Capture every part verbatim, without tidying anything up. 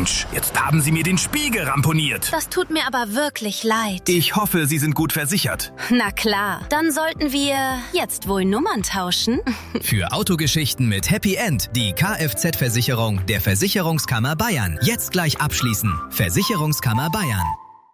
Mensch, jetzt haben Sie mir den Spiegel ramponiert. Das tut mir aber wirklich leid. Ich hoffe, Sie sind gut versichert. Na klar, dann sollten wir jetzt wohl Nummern tauschen. Für Autogeschichten mit Happy End die Kfz-Versicherung der Versicherungskammer Bayern. Jetzt gleich abschließen. Versicherungskammer Bayern.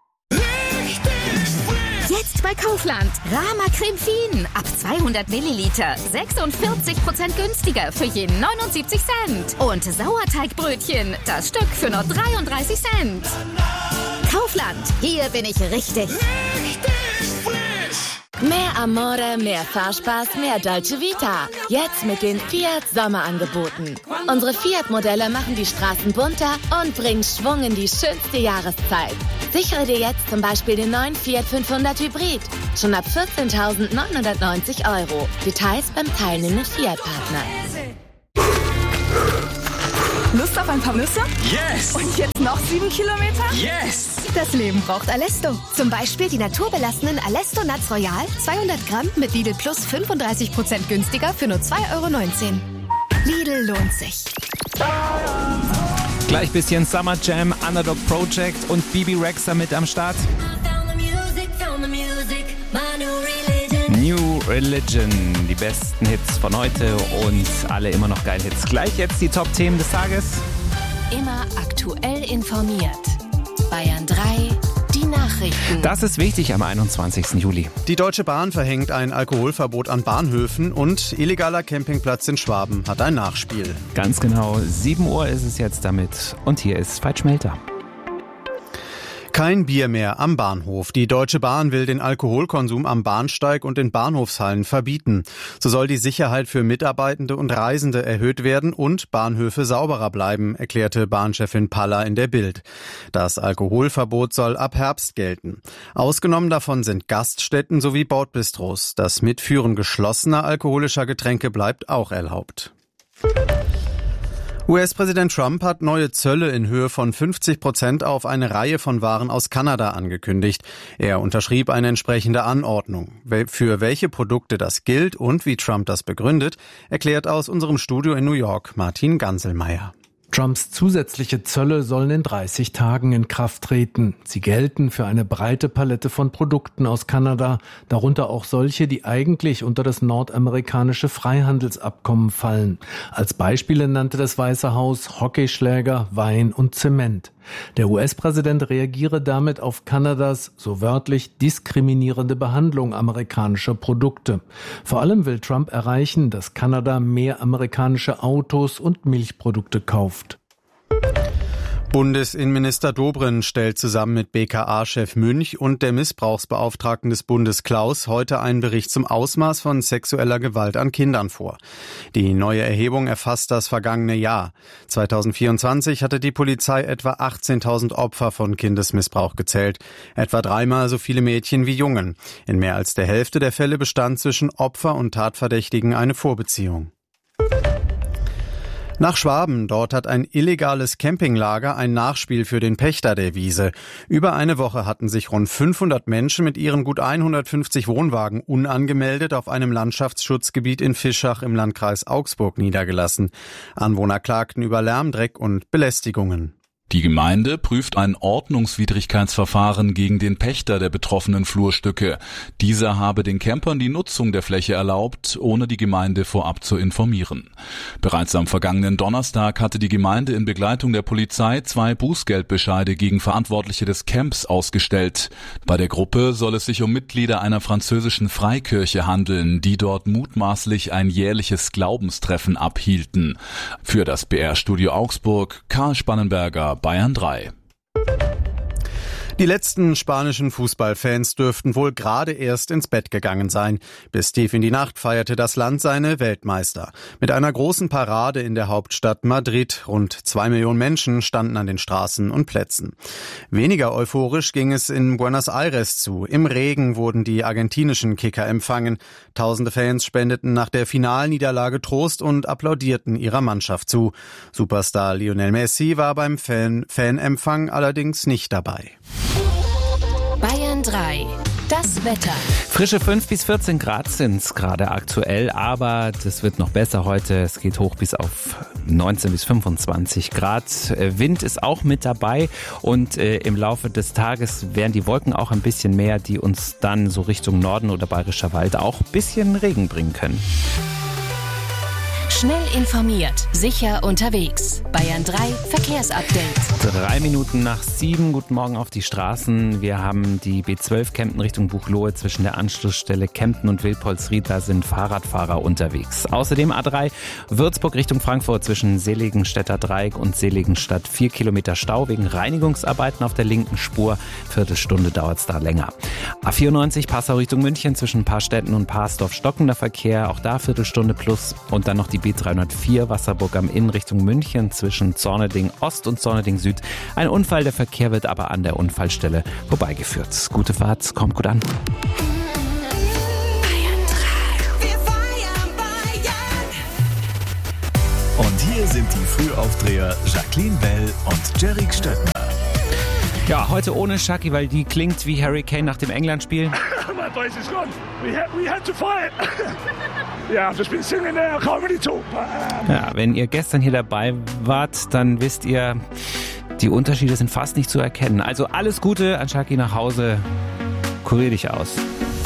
Jetzt bei Kaufland. Rama Creme Fien. Ab zweihundert Milliliter. sechsundvierzig Prozent günstiger für jeden neunundsiebzig Cent. Und Sauerteigbrötchen. Das Stück für nur dreiunddreißig Cent. Kaufland. Hier bin ich richtig. Richtig frisch. Mehr Amore, mehr Fahrspaß, mehr Dolce Vita. Jetzt mit den Fiat Sommerangeboten. Unsere Fiat-Modelle machen die Straßen bunter und bringen Schwung in die schönste Jahreszeit. Sichere dir jetzt zum Beispiel den neuen Fiat fünfhundert Hybrid. Schon ab vierzehntausendneunhundertneunzig Euro. Details beim teilnehmenden Fiat-Partner. Lust auf ein paar Nüsse? Yes! Und jetzt noch sieben Kilometer? Yes! Das Leben braucht Alesto. Zum Beispiel die naturbelassenen Alesto Nuts Royal, zweihundert Gramm mit Lidl Plus fünfunddreißig Prozent günstiger für nur zwei Euro neunzehn. Lidl lohnt sich. Gleich bisschen Summer Jam, Underdog Project und Bibi Rexha mit am Start. New Religion, die besten Hits von heute und alle immer noch geile Hits. Gleich jetzt die Top-Themen des Tages. Immer aktuell informiert. Bayern drei, die Nachrichten. Das ist wichtig am einundzwanzigsten Juli. Die Deutsche Bahn verhängt ein Alkoholverbot an Bahnhöfen und illegaler Campingplatz in Schwaben hat ein Nachspiel. Ganz genau, sieben Uhr ist es jetzt damit. Und hier ist Veit Schmelter. Kein Bier mehr am Bahnhof. Die Deutsche Bahn will den Alkoholkonsum am Bahnsteig und in Bahnhofshallen verbieten. So soll die Sicherheit für Mitarbeitende und Reisende erhöht werden und Bahnhöfe sauberer bleiben, erklärte Bahnchefin Paller in der Bild. Das Alkoholverbot soll ab Herbst gelten. Ausgenommen davon sind Gaststätten sowie Bordbistros. Das Mitführen geschlossener alkoholischer Getränke bleibt auch erlaubt. U S-Präsident Trump hat neue Zölle in Höhe von fünfzig Prozent auf eine Reihe von Waren aus Kanada angekündigt. Er unterschrieb eine entsprechende Anordnung. Für welche Produkte das gilt und wie Trump das begründet, erklärt aus unserem Studio in New York Martin Ganselmeier. Trumps zusätzliche Zölle sollen in dreißig Tagen in Kraft treten. Sie gelten für eine breite Palette von Produkten aus Kanada, darunter auch solche, die eigentlich unter das nordamerikanische Freihandelsabkommen fallen. Als Beispiele nannte das Weiße Haus Hockeyschläger, Wein und Zement. Der U S-Präsident reagiere damit auf Kanadas, so wörtlich, diskriminierende Behandlung amerikanischer Produkte. Vor allem will Trump erreichen, dass Kanada mehr amerikanische Autos und Milchprodukte kauft. Bundesinnenminister Dobrindt stellt zusammen mit B K A-Chef Münch und der Missbrauchsbeauftragten des Bundes Klaus heute einen Bericht zum Ausmaß von sexueller Gewalt an Kindern vor. Die neue Erhebung erfasst das vergangene Jahr. zweitausendvierundzwanzig hatte die Polizei etwa achtzehntausend Opfer von Kindesmissbrauch gezählt, etwa dreimal so viele Mädchen wie Jungen. In mehr als der Hälfte der Fälle bestand zwischen Opfer und Tatverdächtigen eine Vorbeziehung. Nach Schwaben, dort hat ein illegales Campinglager ein Nachspiel für den Pächter der Wiese. Über eine Woche hatten sich rund fünfhundert Menschen mit ihren gut hundertfünfzig Wohnwagen unangemeldet auf einem Landschaftsschutzgebiet in Fischach im Landkreis Augsburg niedergelassen. Anwohner klagten über Lärm, Dreck und Belästigungen. Die Gemeinde prüft ein Ordnungswidrigkeitsverfahren gegen den Pächter der betroffenen Flurstücke. Dieser habe den Campern die Nutzung der Fläche erlaubt, ohne die Gemeinde vorab zu informieren. Bereits am vergangenen Donnerstag hatte die Gemeinde in Begleitung der Polizei zwei Bußgeldbescheide gegen Verantwortliche des Camps ausgestellt. Bei der Gruppe soll es sich um Mitglieder einer französischen Freikirche handeln, die dort mutmaßlich ein jährliches Glaubenstreffen abhielten. Für das B R-Studio Augsburg, Karl Spannenberger, Bayern drei. Die letzten spanischen Fußballfans dürften wohl gerade erst ins Bett gegangen sein. Bis tief in die Nacht feierte das Land seine Weltmeister. Mit einer großen Parade in der Hauptstadt Madrid. Rund zwei Millionen Menschen standen an den Straßen und Plätzen. Weniger euphorisch ging es in Buenos Aires zu. Im Regen wurden die argentinischen Kicker empfangen. Tausende Fans spendeten nach der Finalniederlage Trost und applaudierten ihrer Mannschaft zu. Superstar Lionel Messi war beim Fan- Fanempfang allerdings nicht dabei. Bayern drei. Das Wetter. Frische fünf bis vierzehn Grad sind es gerade aktuell, aber das wird noch besser heute. Es geht hoch bis auf neunzehn bis fünfundzwanzig Grad. Wind ist auch mit dabei und äh, im Laufe des Tages werden die Wolken auch ein bisschen mehr, die uns dann so Richtung Norden oder Bayerischer Wald auch ein bisschen Regen bringen können. Schnell informiert, sicher unterwegs. Bayern drei Verkehrsupdate. Drei Minuten nach sieben. Guten Morgen auf die Straßen. Wir haben die B zwölf Kempten Richtung Buchloe zwischen der Anschlussstelle Kempten und Wildpolsried. Da sind Fahrradfahrer unterwegs. Außerdem A drei Würzburg Richtung Frankfurt zwischen Seligenstädter Dreieck und Seligenstadt. Vier Kilometer Stau wegen Reinigungsarbeiten auf der linken Spur. Viertelstunde dauert es da länger. A vierundneunzig Passau Richtung München zwischen Paarstetten und Paarsdorf stockender Verkehr. Auch da Viertelstunde plus. Und dann noch die B dreihundertvier Wasserburg am Inn Richtung München zwischen Zorneding Ost und Zorneding Süd. Ein Unfall, der Verkehr wird aber an der Unfallstelle vorbeigeführt. Gute Fahrt, kommt gut an. Und hier sind die Frühaufdreher Jacqueline Bell und Jerry Stöttner. Ja, heute ohne Shaki, weil die klingt wie Harry Kane nach dem England-Spiel. My voice is gone. We had, we had to fight. Yeah, I've just been singing there. I can't really talk. But, um... Ja, wenn ihr gestern hier dabei wart, dann wisst ihr, die Unterschiede sind fast nicht zu erkennen. Also alles Gute an Shaki nach Hause. Kurier dich aus.